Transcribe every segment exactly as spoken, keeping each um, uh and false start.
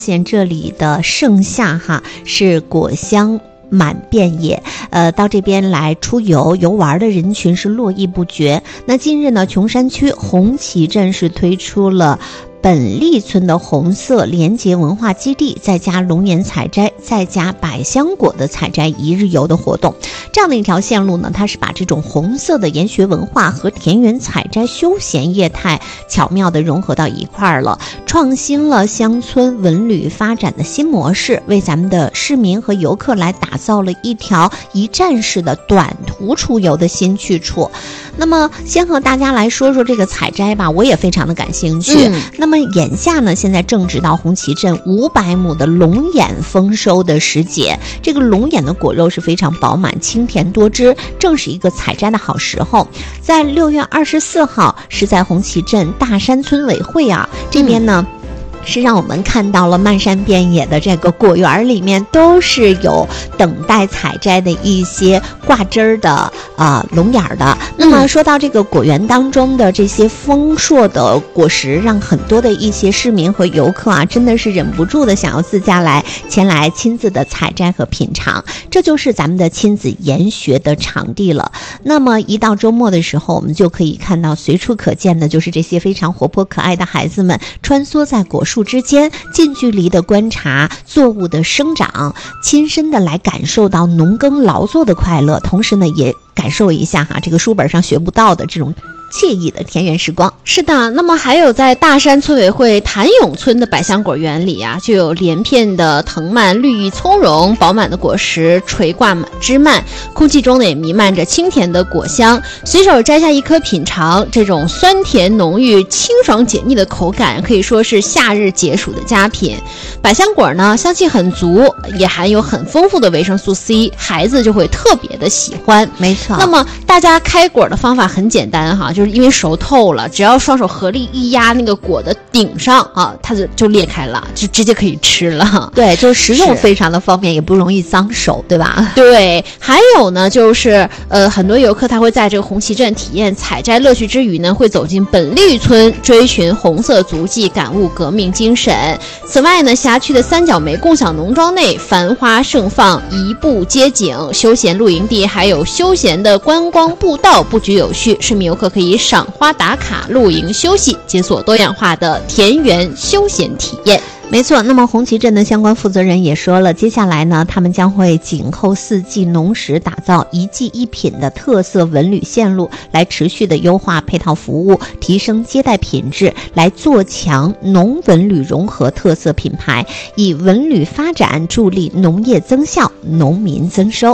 现这里的盛夏哈是果香满遍野，呃，到这边来出游游玩的人群是络绎不绝。那近日呢，琼山区红旗镇是推出了本利村的红色联结文化基地，再加龙眼采摘，再加百香果的采摘一日游的活动。这样的一条线路呢，它是把这种红色的研学文化和田园采摘休闲业态巧妙地融合到一块儿了，创新了乡村文旅发展的新模式，为咱们的市民和游客来打造了一条一站式的短途出游的新去处。那么先和大家来说说这个采摘吧，我也非常的感兴趣。嗯、那么眼下呢，现在正值到红旗镇五百亩的龙眼丰收的时节，这个龙眼的果肉是非常饱满、清甜多汁，正是一个采摘的好时候。在六月二十四号是在红旗镇大山村委会啊这边呢。嗯是让我们看到了漫山遍野的这个果园里面都是有等待采摘的一些挂枝儿的啊、呃、龙眼的。那么说到这个果园当中的这些丰硕的果实，让很多的一些市民和游客啊真的是忍不住的想要自驾来前来亲自的采摘和品尝，这就是咱们的亲子研学的场地了。那么一到周末的时候，我们就可以看到随处可见的就是这些非常活泼可爱的孩子们穿梭在果树之间，近距离的观察作物的生长，亲身的来感受到农耕劳作的快乐，同时呢也感受一下哈这个书本上学不到的这种惬意的田园时光。 是的，那么还有在大山村委会谭永村的百香果园里啊，就有连片的藤蔓绿意葱茏，饱满的果实垂挂枝蔓，空气中呢也弥漫着清甜的果香。随手摘下一颗品尝，这种酸甜浓郁、清爽解腻的口感，可以说是夏日解暑的佳品。百香果呢香气很足，也含有很丰富的维生素 C， 孩子就会特别的喜欢。 没错。 那么大家开果的方法很简单哈，就是因为熟透了，只要双手合力一压那个果的顶上啊，它就就裂开了，就直接可以吃了。 对，就食用非常的方便，也不容易脏手，对吧？ 对，还有呢，就是呃，很多游客他会在这个红旗镇体验采摘乐趣之余呢，会走进本利村追寻红色足迹，感悟革命精神。此外呢，辖区的三角梅共享农庄内繁花盛放，一步街景，休闲露营地还有休闲的观光步道布局有序，市民游客可以赏花打卡、露营休息，解锁多样化的田园休闲体验。 没错，那么红旗镇的相关负责人也说了，接下来呢，他们将会紧扣四季农时，打造一季一品的特色文旅线路，来持续的优化配套服务，提升接待品质，来做强农文旅融合特色品牌，以文旅发展助力农业增效、农民增收。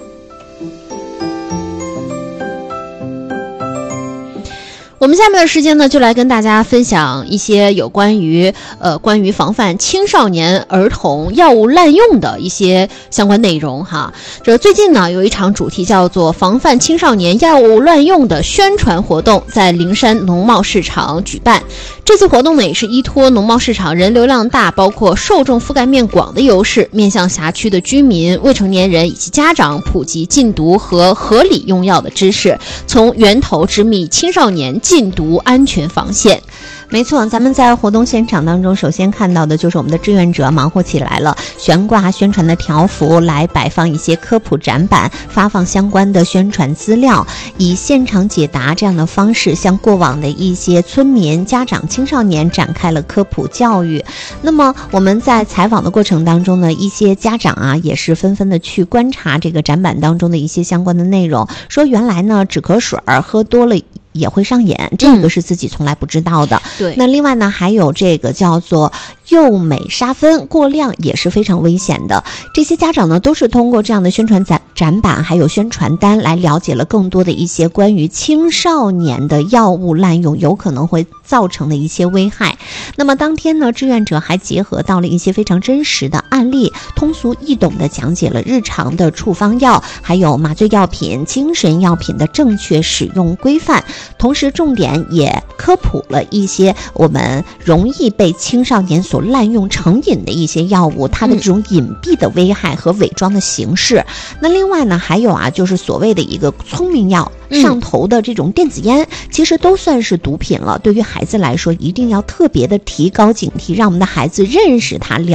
我们下面的时间呢，就来跟大家分享一些有关于呃关于防范青少年儿童药物滥用的一些相关内容哈。这最近呢，有一场主题叫做防范青少年药物滥用的宣传活动，在灵山农贸市场举办。这次活动呢，也是依托农贸市场人流量大，包括受众覆盖面广的优势，面向辖区的居民、未成年人以及家长普及禁毒和合理用药的知识，从源头织密青少年禁毒安全防线。 没错，咱们在活动现场当中，首先看到的就是我们的志愿者忙活起来了，悬挂宣传的条幅，来摆放一些科普展板，发放相关的宣传资料，以现场解答这样的方式，向过往的一些村民、家长、青少年展开了科普教育。那么我们在采访的过程当中呢，一些家长啊也是纷纷的去观察这个展板当中的一些相关的内容，说原来呢止咳水喝多了也会上眼，这个是自己从来不知道的。 嗯、对， 那另外呢，还有这个叫做幼美沙芬过量也是非常危险的。这些家长呢，都是通过这样的宣传展展板还有宣传单来了解了更多的一些关于青少年的药物滥用有可能会造成的一些危害。那么当天呢，志愿者还结合到了一些非常真实的案例，通俗易懂的讲解了日常的处方药还有麻醉药品、精神药品的正确使用规范，同时重点也科普了一些我们容易被青少年所滥用成瘾的一些药物，它的这种隐蔽的危害和伪装的形式。那另外呢，还有啊，就是所谓的一个聪明药上头的这种电子烟，其实都算是毒品了。对于孩子来说，一定要特别的提高警惕，让我们的孩子认识它、了